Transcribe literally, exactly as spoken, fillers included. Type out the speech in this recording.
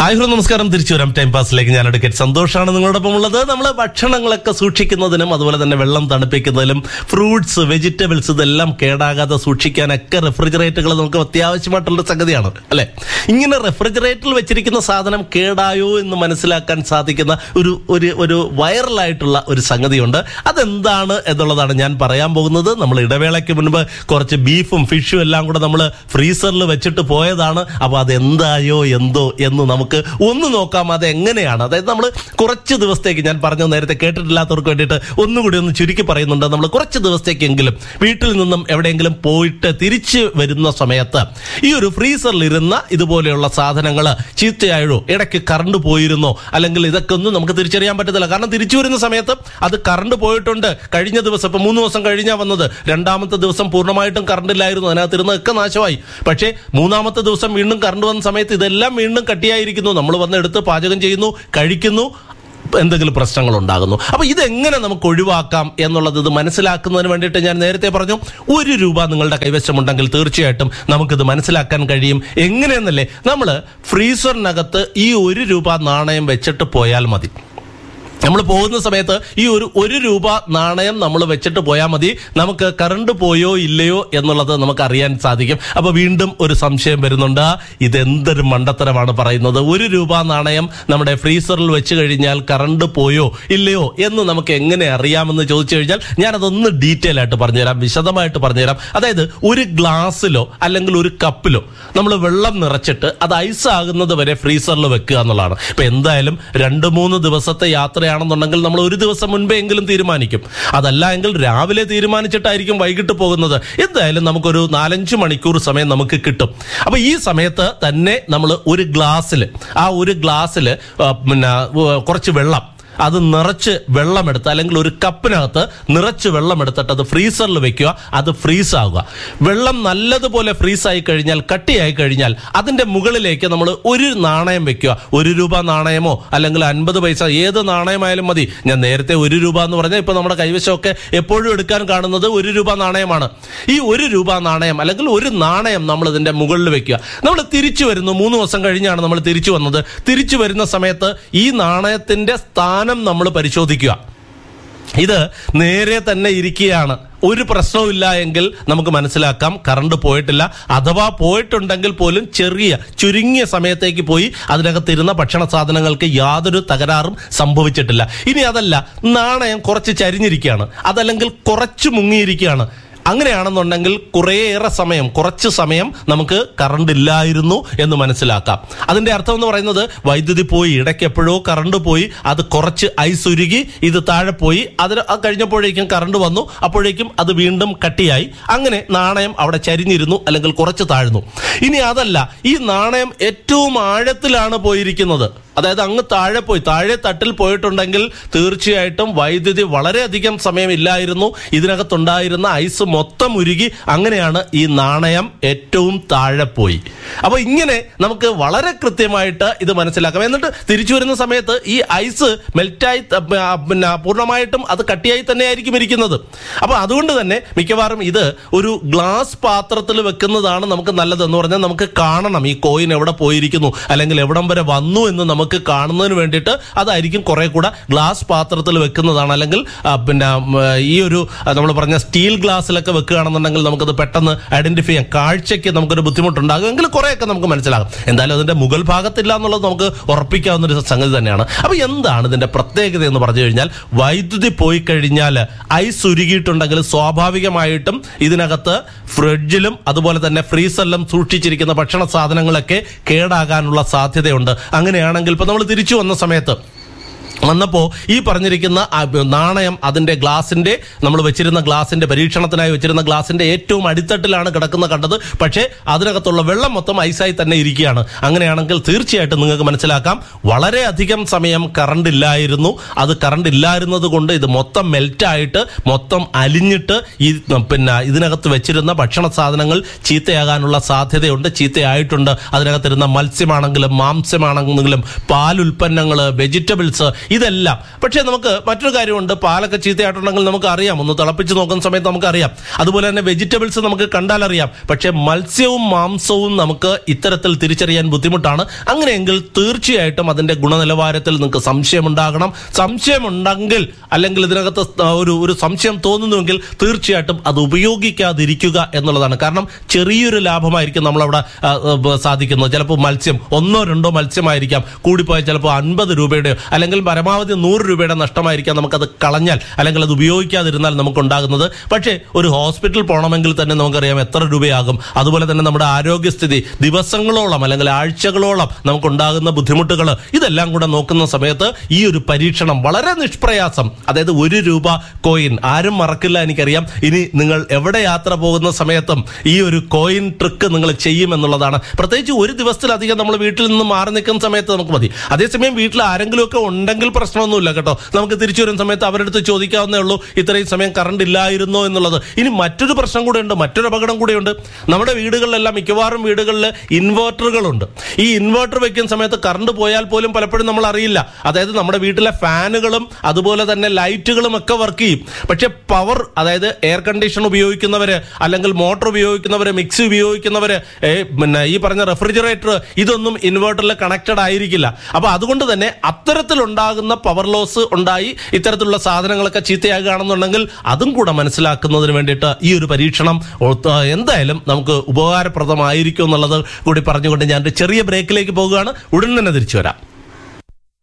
Hi hello നമസ്കാരം. തിരിച്ചു വരാം ടൈം പാസിലേക്ക്. ഞാൻ അഡ്വക്കേറ്റ് സന്തോഷാണ് നിങ്ങളോടൊപ്പം ഉള്ളത്. നമ്മൾ ഭക്ഷണങ്ങളൊക്കെ സൂക്ഷിക്കുന്നതിനും അതുപോലെ തന്നെ വെള്ളം തണുപ്പിക്കുന്നതിലും ഫ്രൂട്ട്സ് വെജിറ്റബിൾസ് ഇതെല്ലാം കേടാകാതെ സൂക്ഷിക്കാനൊക്കെ റെഫ്രിജറേറ്ററുകൾ നമുക്ക് അത്യാവശ്യമായിട്ടുള്ള സംഗതിയാണ് അല്ലെ. ഇങ്ങനെ റെഫ്രിജറേറ്ററിൽ വെച്ചിരിക്കുന്ന സാധനം കേടായോ എന്ന് മനസ്സിലാക്കാൻ സാധിക്കുന്ന ഒരു ഒരു ഒരു വൈറലായിട്ടുള്ള ഒരു സംഗതിയുണ്ട്. അതെന്താണ് എന്നുള്ളതാണ് ഞാൻ പറയാൻ പോകുന്നത്. നമ്മൾ ഇടവേളയ്ക്ക് മുൻപ് കുറച്ച് ബീഫും ഫിഷും എല്ലാം കൂടെ നമ്മൾ ഫ്രീസറിൽ വെച്ചിട്ട് പോയതാണ്. അപ്പോൾ അതെന്തായോ എന്തോ എന്ന് നമുക്ക് ഒന്ന് നോക്കാം. അത് എങ്ങനെയാണ്, അതായത് നമ്മൾ കുറച്ച് ദിവസത്തേക്ക്, ഞാൻ പറഞ്ഞു നേരത്തെ കേട്ടിട്ടില്ലാത്തവർക്ക് വേണ്ടിയിട്ട് ഒന്നുകൂടി ഒന്ന് ചുരുക്കി പറയുന്നുണ്ട്. നമ്മൾ കുറച്ച് ദിവസത്തേക്കെങ്കിലും വീട്ടിൽ നിന്നും എവിടെയെങ്കിലും പോയിട്ട് തിരിച്ച് വരുന്ന സമയത്ത് ഈ ഒരു ഫ്രീസറിലിരുന്ന ഇതുപോലെയുള്ള സാധനങ്ങൾ ചീത്തയായോ, ഇടയ്ക്ക് കറണ്ട് പോയിരുന്നോ, അല്ലെങ്കിൽ ഇതൊക്കെ ഒന്നും നമുക്ക് തിരിച്ചറിയാൻ പറ്റത്തില്ല. കാരണം തിരിച്ചു വരുന്ന സമയത്ത് അത് കറണ്ട് പോയിട്ടുണ്ട്. കഴിഞ്ഞ ദിവസം ഇപ്പൊ മൂന്ന് ദിവസം കഴിഞ്ഞാൽ വന്നത്, രണ്ടാമത്തെ ദിവസം പൂർണ്ണമായിട്ടും കറണ്ടില്ലായിരുന്നു, അതിനകത്തിരുന്നൊക്കെ നാശമായി. പക്ഷേ മൂന്നാമത്തെ ദിവസം വീണ്ടും കറണ്ട് വന്ന സമയത്ത് ഇതെല്ലാം വീണ്ടും കട്ടിയായിരിക്കുന്നു. നമ്മൾ വന്ന് എടുത്ത് പാചകം ചെയ്യുന്നു, കഴിക്കുന്നു, എന്തെങ്കിലും പ്രശ്നങ്ങൾ ഉണ്ടാകുന്നു. അപ്പൊ ഇതെങ്ങനെ നമുക്ക് ഒഴിവാക്കാം എന്നുള്ളത് ഇത് മനസ്സിലാക്കുന്നതിന് വേണ്ടിയിട്ട് ഞാൻ നേരത്തെ പറഞ്ഞു, ഒരു രൂപ നിങ്ങളുടെ കൈവശമുണ്ടെങ്കിൽ തീർച്ചയായിട്ടും നമുക്കിത് മനസ്സിലാക്കാൻ കഴിയും. എങ്ങനെയെന്നല്ലേ, നമ്മൾ ഫ്രീസറിനകത്ത് ഈ ഒരു രൂപ നാണയം വെച്ചിട്ട് പോയാൽ മതി. നമ്മൾ പോകുന്ന സമയത്ത് ഈ ഒരു ഒരു രൂപ നാണയം നമ്മൾ വെച്ചിട്ട് പോയാൽ മതി. നമുക്ക് കറണ്ട് പോയോ ഇല്ലയോ എന്നുള്ളത് നമുക്ക് അറിയാൻ സാധിക്കും. അപ്പൊ വീണ്ടും ഒരു സംശയം വരുന്നുണ്ട്, ഇതെന്തൊരു മണ്ടത്തരമാണ് പറയുന്നത്. ഒരു രൂപ നാണയം നമ്മുടെ ഫ്രീസറിൽ വെച്ച് കഴിഞ്ഞാൽ കറണ്ട് പോയോ ഇല്ലയോ എന്ന് നമുക്ക് എങ്ങനെ അറിയാമെന്ന് ചോദിച്ചു കഴിഞ്ഞാൽ ഞാനതൊന്ന് ഡീറ്റെയിൽ ആയിട്ട് പറഞ്ഞുതരാം, വിശദമായിട്ട് പറഞ്ഞുതരാം. അതായത് ഒരു ഗ്ലാസ്സിലോ അല്ലെങ്കിൽ ഒരു കപ്പിലോ നമ്മൾ വെള്ളം നിറച്ചിട്ട് അത് ഐസ് ആകുന്നത് വരെ ഫ്രീസറിൽ വെക്കുക എന്നുള്ളതാണ്. ഇപ്പൊ എന്തായാലും രണ്ട് മൂന്ന് ദിവസത്തെ യാത്രയാണ് ണെന്നുണ്ടെങ്കിൽ നമ്മൾ ഒരു ദിവസം മുൻപേ എങ്കിലും തീരുമാനിക്കും. അതല്ല എങ്കിൽ രാവിലെ തീരുമാനിച്ചിട്ടായിരിക്കും വൈകിട്ട് പോകുന്നത്. എന്തായാലും നമുക്കൊരു നാലഞ്ച് മണിക്കൂർ സമയം നമുക്ക് കിട്ടും. അപ്പൊ ഈ സമയത്ത് തന്നെ നമ്മൾ ഒരു ഗ്ലാസ്സിൽ ആ ഒരു ഗ്ലാസ്സിൽ പിന്നെ കുറച്ച് വെള്ളം അത് നിറച്ച് വെള്ളമെടുത്ത്, അല്ലെങ്കിൽ ഒരു കപ്പിനകത്ത് നിറച്ച് വെള്ളമെടുത്തിട്ട് അത് ഫ്രീസറിൽ വെക്കുക. അത് ഫ്രീസ് ആവുക. വെള്ളം നല്ലതുപോലെ ഫ്രീസായി കഴിഞ്ഞാൽ, കട്ടിയായി കഴിഞ്ഞാൽ അതിന്റെ മുകളിലേക്ക് നമ്മൾ ഒരു നാണയം വെക്കുക. ഒരു രൂപ നാണയമോ അല്ലെങ്കിൽ അൻപത് പൈസ ഏത് നാണയമായാലും മതി. ഞാൻ നേരത്തെ ഒരു രൂപ എന്ന് പറഞ്ഞാൽ ഇപ്പൊ നമ്മുടെ കൈവശമൊക്കെ എപ്പോഴും എടുക്കാൻ കാണുന്നത് ഒരു രൂപ നാണയമാണ്. ഈ ഒരു രൂപ നാണയം അല്ലെങ്കിൽ ഒരു നാണയം നമ്മൾ ഇതിന്റെ മുകളിൽ വെക്കുക. നമ്മൾ തിരിച്ചു വരുന്നു, മൂന്ന് ദിവസം കഴിഞ്ഞാണ് നമ്മൾ തിരിച്ചു വന്നത്. തിരിച്ചു വരുന്ന സമയത്ത് ഈ നാണയത്തിന്റെ സ്ഥാനം നമ്മൾ പരിശോധിക്കുക. ഇത് നേരെ തന്നെ ഇരിക്കുകയാണ്, ഒരു പ്രശ്നവുമില്ല എങ്കിൽ നമുക്ക് മനസ്സിലാക്കാം കറണ്ട് പോയിട്ടില്ല. അഥവാ പോയിട്ടുണ്ടെങ്കിൽ പോലും ചെറിയ ചുരുങ്ങിയ സമയത്തേക്ക് പോയി അതിനകത്തിരുന്ന ഭക്ഷണ സാധനങ്ങൾക്ക് യാതൊരു തകരാറും സംഭവിച്ചിട്ടില്ല. ഇനി അതല്ല, നാണയം കുറച്ച് ചരിഞ്ഞിരിക്കുകയാണ്, അതല്ലെങ്കിൽ കുറച്ച് മുങ്ങിയിരിക്കുകയാണ്. അങ്ങനെയാണെന്നുണ്ടെങ്കിൽ കുറേയേറെ സമയം കുറച്ച് സമയം നമുക്ക് കറണ്ട് ഇല്ലായിരുന്നു എന്ന് മനസ്സിലാക്കാം. അതിന്റെ അർത്ഥം എന്ന് പറയുന്നത് വൈദ്യുതി പോയി, ഇടയ്ക്ക് എപ്പോഴോ കറണ്ട് പോയി, അത് കുറച്ച് ഐസ് ഉരുകി ഇത് താഴെ പോയി, അതിന് കഴിഞ്ഞപ്പോഴേക്കും കറണ്ട് വന്നു, അപ്പോഴേക്കും അത് വീണ്ടും കട്ടിയായി. അങ്ങനെ നാണയം അവിടെ ചരിഞ്ഞിരുന്നു അല്ലെങ്കിൽ കുറച്ച് താഴ്ന്നു. ഇനി അതല്ല, ഈ നാണയം ഏറ്റവും ആഴത്തിലാണ് പോയിരിക്കുന്നത്, അതായത് അങ്ങ് താഴെ പോയി, താഴെ തട്ടിൽ പോയിട്ടുണ്ടെങ്കിൽ തീർച്ചയായിട്ടും വൈദ്യുതി വളരെയധികം സമയം ഇല്ലായിരുന്നു, ഇതിനകത്തുണ്ടായിരുന്ന ഐസ് മൊത്തം ഉരുകി, അങ്ങനെയാണ് ഈ നാണയം ഏറ്റവും താഴെ പോയി. അപ്പൊ ഇങ്ങനെ നമുക്ക് വളരെ കൃത്യമായിട്ട് ഇത് മനസ്സിലാക്കാം. എന്നിട്ട് തിരിച്ചു വരുന്ന സമയത്ത് ഈ ഐസ് മെൽറ്റായി, പിന്നെ പൂർണ്ണമായിട്ടും അത് കട്ടിയായി തന്നെ ആയിരിക്കും ഇരിക്കുന്നത്. അപ്പൊ അതുകൊണ്ട് തന്നെ മിക്കവാറും ഇത് ഒരു ഗ്ലാസ് പാത്രത്തിൽ വെക്കുന്നതാണ് നമുക്ക് നല്ലതെന്ന് പറഞ്ഞാൽ നമുക്ക് കാണണം ഈ കോയിൻ എവിടെ പോയിരിക്കുന്നു അല്ലെങ്കിൽ എവിടം വരെ വന്നു എന്ന് നമുക്ക് നമുക്ക് കാണുന്നതിന് വേണ്ടിയിട്ട് അതായിരിക്കും കുറെ കൂടെ ഗ്ലാസ് പാത്രത്തിൽ വെക്കുന്നതാണ്. അല്ലെങ്കിൽ പിന്നെ ഈ ഒരു നമ്മൾ പറഞ്ഞ സ്റ്റീൽ ഗ്ലാസ്സിലൊക്കെ വെക്കുകയാണെന്നുണ്ടെങ്കിൽ നമുക്കത് പെട്ടെന്ന് ഐഡന്റിഫൈ ചെയ്യാം. കാഴ്ചയ്ക്ക് നമുക്കൊരു ബുദ്ധിമുട്ടുണ്ടാകും, എങ്കിൽ കുറേയൊക്കെ നമുക്ക് മനസ്സിലാകും. എന്തായാലും അതിന്റെ മുകൾ ഭാഗത്തില്ല എന്നുള്ളത് നമുക്ക് ഉറപ്പിക്കാവുന്ന ഒരു സംഗതി തന്നെയാണ്. അപ്പൊ എന്താണ് ഇതിന്റെ പ്രത്യേകത എന്ന് പറഞ്ഞു കഴിഞ്ഞാൽ, വൈദ്യുതി പോയി കഴിഞ്ഞാൽ ഐസ് ഉരുകിയിട്ടുണ്ടെങ്കിൽ സ്വാഭാവികമായിട്ടും ഇതിനകത്ത് ഫ്രിഡ്ജിലും അതുപോലെ തന്നെ ഫ്രീസറിലും സൂക്ഷിച്ചിരിക്കുന്ന ഭക്ഷണ സാധനങ്ങളൊക്കെ കേടാകാനുള്ള സാധ്യതയുണ്ട്. അങ്ങനെയാണെങ്കിൽ ഇപ്പൊ നമ്മൾ തിരിച്ചു വന്ന സമയത്ത് വന്നപ്പോ ഈ പറഞ്ഞിരിക്കുന്ന നാണയം അതിന്റെ ഗ്ലാസിന്റെ, നമ്മൾ വെച്ചിരുന്ന ഗ്ലാസിന്റെ, പരീക്ഷണത്തിനായി വെച്ചിരുന്ന ഗ്ലാസിന്റെ ഏറ്റവും അടിത്തട്ടിലാണ് കിടക്കുന്ന കണ്ടത്. പക്ഷേ അതിനകത്തുള്ള വെള്ളം മൊത്തം ഐസായി തന്നെ ഇരിക്കുകയാണ്. അങ്ങനെയാണെങ്കിൽ തീർച്ചയായിട്ടും നിങ്ങൾക്ക് മനസ്സിലാക്കാം വളരെയധികം സമയം കറണ്ട് ഇല്ലായിരുന്നു. അത് കറണ്ട് ഇല്ലായിരുന്നത് കൊണ്ട് ഇത് മൊത്തം മെൽറ്റായിട്ട് മൊത്തം അലിഞ്ഞിട്ട് ഈ പിന്നെ ഇതിനകത്ത് വെച്ചിരുന്ന ഭക്ഷണ സാധനങ്ങൾ ചീത്തയാകാനുള്ള സാധ്യതയുണ്ട്, ചീത്തയായിട്ടുണ്ട്. അതിനകത്തിരുന്ന മത്സ്യമാണെങ്കിലും മാംസ്യമാണെങ്കിലും പാലുൽപ്പന്നങ്ങള്, വെജിറ്റബിൾസ് ഇതെല്ലാം. പക്ഷേ നമുക്ക് മറ്റൊരു കാര്യമുണ്ട്, പാലൊക്കെ ചീത്തയായിട്ടുണ്ടെങ്കിൽ നമുക്ക് അറിയാം, ഒന്ന് തിളപ്പിച്ച് നോക്കുന്ന സമയത്ത് നമുക്കറിയാം. അതുപോലെ തന്നെ വെജിറ്റബിൾസ് നമുക്ക് കണ്ടാൽ അറിയാം. പക്ഷേ മത്സ്യവും മാംസവും നമുക്ക് ഇത്തരത്തിൽ തിരിച്ചറിയാൻ ബുദ്ധിമുട്ടാണ്. അങ്ങനെയെങ്കിൽ തീർച്ചയായിട്ടും അതിന്റെ ഗുണനിലവാരത്തിൽ നിങ്ങൾക്ക് സംശയമുണ്ടാകണം. സംശയമുണ്ടെങ്കിൽ അല്ലെങ്കിൽ ഇതിനകത്ത് ഒരു ഒരു സംശയം തോന്നുന്നുവെങ്കിൽ തീർച്ചയായിട്ടും അത് ഉപയോഗിക്കാതിരിക്കുക എന്നുള്ളതാണ്. കാരണം ചെറിയൊരു ലാഭമായിരിക്കും നമ്മളവിടെ സാധിക്കുന്നത്. ചിലപ്പോൾ മത്സ്യം ഒന്നോ രണ്ടോ മത്സ്യമായിരിക്കാം, കൂടിപ്പോയാൽ ചിലപ്പോൾ അൻപത് രൂപയുടെയോ അല്ലെങ്കിൽ പരമാവധി നൂറ് രൂപയുടെ നഷ്ടമായിരിക്കാം നമുക്കത് കളഞ്ഞാൽ അല്ലെങ്കിൽ അത് ഉപയോഗിക്കാതിരുന്നാൽ നമുക്കുണ്ടാകുന്നത്. പക്ഷേ ഒരു ഹോസ്പിറ്റൽ പോകണമെങ്കിൽ തന്നെ നമുക്കറിയാം എത്ര രൂപയാകും. അതുപോലെ തന്നെ നമ്മുടെ ആരോഗ്യസ്ഥിതി ദിവസങ്ങളോളം അല്ലെങ്കിൽ ആഴ്ചകളോളം നമുക്കുണ്ടാകുന്ന ബുദ്ധിമുട്ടുകൾ ഇതെല്ലാം കൂടെ നോക്കുന്ന സമയത്ത് ഈ ഒരു പരീക്ഷണം വളരെ നിഷ്പ്രയാസം, അതായത് ഒരു രൂപ കോയിൻ ആരും മറക്കില്ല എനിക്കറിയാം. ഇനി നിങ്ങൾ എവിടെ യാത്ര പോകുന്ന സമയത്തും ഈ ഒരു കോയിൻ ട്രിക്ക് നിങ്ങൾ ചെയ്യുമെന്നുള്ളതാണ്. പ്രത്യേകിച്ച് ഒരു ദിവസത്തിലധികം നമ്മൾ വീട്ടിൽ നിന്ന് മാറി നിൽക്കുന്ന സമയത്ത് നമുക്ക് മതി. അതേസമയം വീട്ടിൽ ആരെങ്കിലും ഒക്കെ ഉണ്ടെങ്കിൽ പ്രശ്നമൊന്നുമില്ല കേട്ടോ. നമുക്ക് തിരിച്ചു വരുന്ന സമയത്ത് അവരുടെ അടുത്ത് ചോദിക്കാവുന്നേ ഉള്ളൂ, ഇത്രയും സമയം കറണ്ട് ഇല്ലായിരുന്നോ എന്നുള്ളത്. ഇനി മറ്റൊരു പ്രശ്നം കൂടെ ഉണ്ട്, മറ്റൊരു അപകടം കൂടെയുണ്ട്. നമ്മുടെ വീടുകളിലെല്ലാം മിക്കവാറും വീടുകളിൽ ഇൻവേർട്ടറുകളുണ്ട്. ഈ ഇൻവേർട്ടർ വെക്കുന്ന സമയത്ത് കറണ്ട് പോയാൽ പോലും പലപ്പോഴും നമ്മൾ അറിയില്ല. അതായത് നമ്മുടെ വീട്ടിലെ ഫാനുകളും അതുപോലെ തന്നെ ലൈറ്റുകളും ഒക്കെ വർക്ക് ചെയ്യും. പക്ഷെ പവർ, അതായത് എയർ കണ്ടീഷൻ ഉപയോഗിക്കുന്നവര് അല്ലെങ്കിൽ മോട്ടോർ ഉപയോഗിക്കുന്നവര്, മിക്സി ഉപയോഗിക്കുന്നവര്, പിന്നെ ഈ പറഞ്ഞ റെഫ്രിജറേറ്റർ, ഇതൊന്നും ഇൻവേർട്ടറിൽ കണക്റ്റഡ് ആയിരിക്കില്ല. അപ്പൊ അതുകൊണ്ട് തന്നെ അത്തരത്തിലുണ്ടാകുന്ന പവർ ലോസ് ഉണ്ടായി ഇത്തരത്തിലുള്ള സാധനങ്ങളൊക്കെ ചീത്തയാകുകയാണെന്നുണ്ടെങ്കിൽ അതും കൂടെ മനസ്സിലാക്കുന്നതിന് വേണ്ടിയിട്ട് ഈ ഒരു പരീക്ഷണം എന്തായാലും നമുക്ക് ഉപകാരപ്രദമായിരിക്കും എന്നുള്ളത് കൂടി പറഞ്ഞുകൊണ്ട് ഞാൻ ചെറിയ ബ്രേക്കിലേക്ക് പോകുകയാണ്. ഉടൻ തന്നെ തിരിച്ചു വരാം.